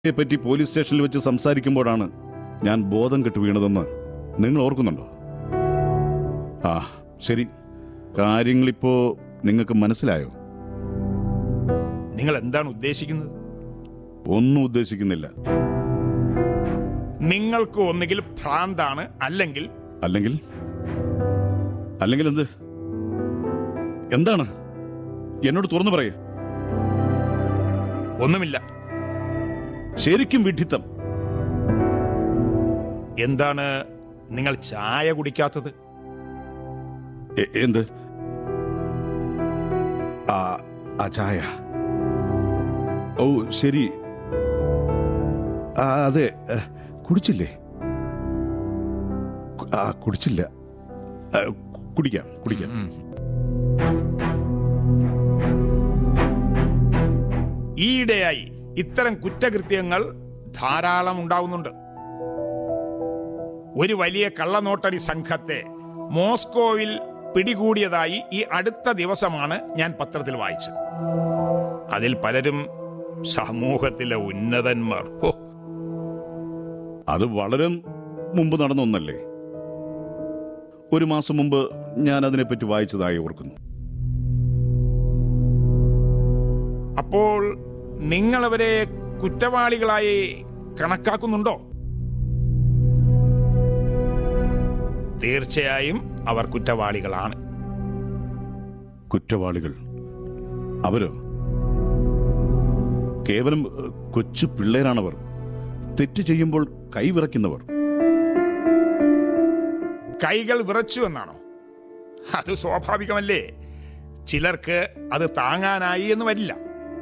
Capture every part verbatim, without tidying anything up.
പറ്റി പോലീസ് സ്റ്റേഷനിൽ വെച്ച് സംസാരിക്കുമ്പോഴാണ് ഞാൻ ബോധം കെട്ട് വീണതെന്ന് നിങ്ങൾ ഓർക്കുന്നുണ്ടോ? ആ ശരി, കാര്യങ്ങളിപ്പോ നിങ്ങൾക്ക് മനസ്സിലായോ? നിങ്ങൾ എന്താണ് ഉദ്ദേശിക്കുന്നത്? ഒന്നും ഉദ്ദേശിക്കുന്നില്ല. നിങ്ങൾക്ക് ഒന്നുകിൽ ഭ്രാന്താണ്, അല്ലെങ്കിൽ അല്ലെങ്കിൽ അല്ലെങ്കിൽ എന്ത്? എന്താണ്? എന്നോട് തുറന്നു പറയേ. ഒന്നുമില്ല. ശരിക്കും വിഡ്ഢിത്തം. എന്താണ് നിങ്ങൾ ചായ കുടിക്കാത്തത്? എ- എന്ത്? ആ ആ ചായ. ഓ ശരി. ആ അതെ, ഏ, കുടിച്ചില്ലേ? കു- ആ കുടിച്ചില്ല. ആ, കുടിക്കാം കുടിക്കാം. ഉം. ഈയിടെയായി ഇത്തരം കുറ്റകൃത്യങ്ങൾ ധാരാളം ഉണ്ടാവുന്നുണ്ട്. ഒരു വലിയ കള്ളനോട്ടടി സംഘത്തെ മോസ്കോവിൽ പിടികൂടിയതായി ഈ അടുത്ത ദിവസമാണ് ഞാൻ പത്രത്തിൽ വായിച്ചത്. അതിൽ പലരും സമൂഹത്തിലെ ഉന്നതന്മാർ. ഹോ, അത് വളരെ മുമ്പ് നടന്ന ഒന്നല്ലേ? ഒരു മാസം മുമ്പ് ഞാൻ അതിനെപ്പറ്റി വായിച്ചതായി ഓർക്കുന്നു. അപ്പോൾ നിങ്ങൾ അവരെ കുറ്റവാളികളായി കണക്കാക്കുന്നുണ്ടോ? തീർച്ചയായും അവർ കുറ്റവാളികളാണ്. കുറ്റവാളികൾ അവരോ? കേവലം ഏ, കൊച്ചു പിള്ളേരാണവർ. തെറ്റ് ചെയ്യുമ്പോൾ കൈവിറയ്ക്കുന്നവർ. കൈകൾ വിറച്ചു എന്നാണോ? അത് സ്വാഭാവികമല്ലേ. ചിലർക്ക് അത് താങ്ങാനായി എന്ന് വരില്ല.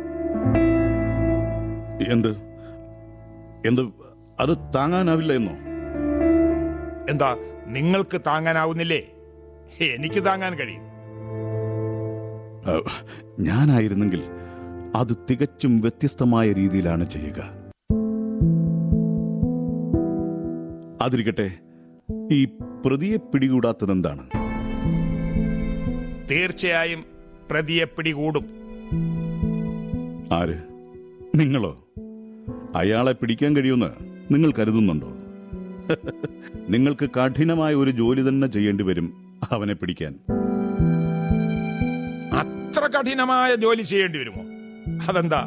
എന്ത് എന്ത് അത് താങ്ങാനാവില്ല എന്നോ? എന്താ, നിങ്ങൾക്ക് താങ്ങാനാവുന്നില്ലേ? എനിക്ക് താങ്ങാൻ കഴിയും. ആ, ഞാനായിരുന്നെങ്കിൽ അത് തികച്ചും വ്യത്യസ്തമായ രീതിയിലാണ് ചെയ്യുക. അതിരിക്കട്ടെ, ഈ പ്രതിയെ പിടികൂടാത്തതെന്താണ്? തീർച്ചയായും പ്രതിയെ പിടികൂടും. ആര്? നിങ്ങളോ? അയാളെ പിടിക്കാൻ കഴിയുമെന്ന് നിങ്ങൾ കരുതുന്നുണ്ടോ? നിങ്ങൾക്ക് കഠിനമായ ഒരു ജോലി തന്നെ ചെയ്യേണ്ടി വരും അവനെ പിടിക്കാൻ. അത്ര കഠിനമായ ജോലി ചെയ്യേണ്ടി വരുമോ? അതെന്താ?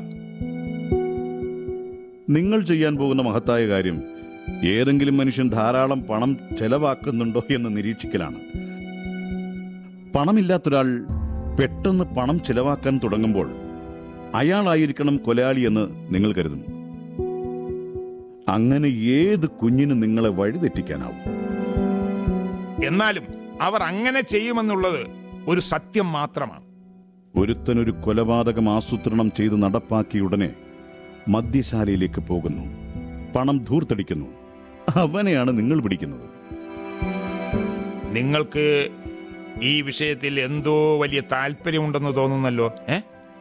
നിങ്ങൾ ചെയ്യാൻ പോകുന്ന മഹത്തായ കാര്യം ഏതെങ്കിലും മനുഷ്യൻ ധാരാളം പണം ചെലവാക്കുന്നുണ്ടോ എന്ന് നിരീക്ഷിക്കലാണ്. പണമില്ലാത്തൊരാൾ പെട്ടെന്ന് പണം ചെലവാക്കാൻ തുടങ്ങുമ്പോൾ അയാളായിരിക്കണം കൊലയാളി എന്ന് നിങ്ങൾ കരുതും. അങ്ങനെ ഏത് കുഞ്ഞിന് നിങ്ങളെ വഴിതെറ്റിക്കാനാവും? എന്നാലും അവർ അങ്ങനെ ചെയ്യുമെന്നുള്ളത് ഒരു സത്യം മാത്രമാണ്. ഒരുത്തനൊരു കൊലപാതകം ആസൂത്രണം ചെയ്ത് നടപ്പാക്കിയ ഉടനെ മദ്യശാലയിലേക്ക് പോകുന്നു, പണം ധൂർത്തടിക്കുന്നു. അവനെയാണ് നിങ്ങൾ പിടിക്കുന്നത്. നിങ്ങൾക്ക് ഈ വിഷയത്തിൽ എന്തോ വലിയ താല്പര്യമുണ്ടെന്ന് തോന്നുന്നല്ലോ. ഏ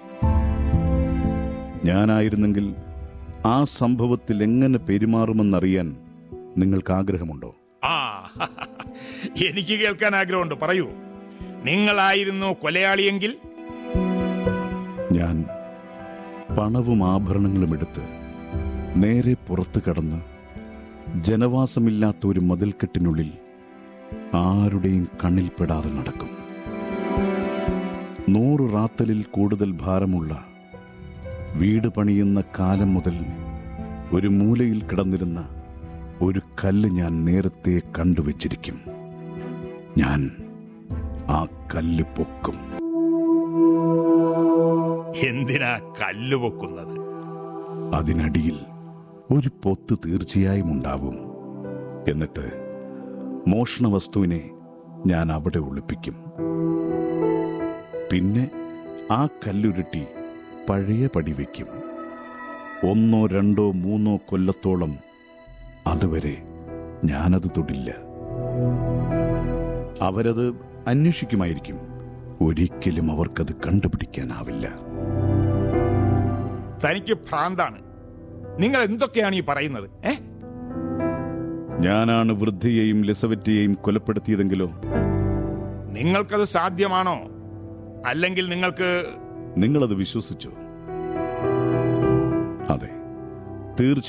ഞാനായിരുന്നെങ്കിൽ ആ സംഭവത്തിൽ എങ്ങനെ പെരുമാറുമെന്നറിയാൻ നിങ്ങൾക്ക് ആഗ്രഹമുണ്ടോ? ആ എനിക്ക് കേൾക്കാൻ ആഗ്രഹമുണ്ട്. പറയൂ. നിങ്ങളായിരുന്നു കൊലയാളിയെങ്കിൽ? ഞാൻ പണവും ആഭരണങ്ങളും എടുത്ത് നേരെ പുറത്തു കടന്ന് ജനവാസമില്ലാത്ത ഒരു മതിൽക്കെട്ടിനുള്ളിൽ ആരുടെയും കണ്ണിൽപ്പെടാതെ നടക്കും. നൂറ് റാത്തലിൽ കൂടുതൽ ഭാരമുള്ള വീട് പണിയുന്ന കാലം മുതൽ ഒരു മൂലയിൽ കിടന്നിരുന്ന ഒരു കല്ല് ഞാൻ നേരത്തെ കണ്ടുവച്ചിരിക്കും. ഞാൻ ആ കല്ല് പൊക്കും. എന്തിനാ കല്ല് പൊക്കുന്നത്? അതിനടിയിൽ ഒരു പൊത്ത് തീർച്ചയായും ഉണ്ടാവും. എന്നിട്ട് മോഷണ വസ്തുവിനെ ഞാൻ അവിടെ ഒളിപ്പിക്കും. പിന്നെ ആ കല്ലുരുട്ടി പഴയ പടി വയ്ക്കും. ഒന്നോ രണ്ടോ മൂന്നോ കൊല്ലത്തോളം അതുവരെ ഞാനത് തൊടില്ല. അവരത് അന്വേഷിക്കുമായിരിക്കും. ഒരിക്കലും അവർക്കത് കണ്ടുപിടിക്കാനാവില്ല. തനിക്ക് ഭ്രാന്താണ്. നിങ്ങൾ എന്തൊക്കെയാണ് ഈ പറയുന്നത്? ഏ ഞാനാണ് വൃദ്ധയെയും ലിസവറ്റയെയും കൊലപ്പെടുത്തിയതെങ്കിലോ? നിങ്ങൾക്കത് സാധ്യമാണോ? അല്ലെങ്കിൽ നിങ്ങൾക്ക് നിങ്ങളത് വിശ്വസിച്ചോ? അതെ, തീർച്ചയായും